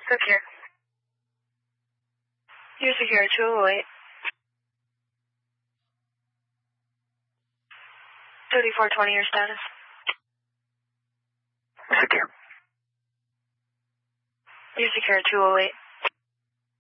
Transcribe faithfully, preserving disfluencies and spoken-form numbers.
Secure. You're secure, two oh eight. thirty-four twenty, your status. Secure. You're secure, two oh eight.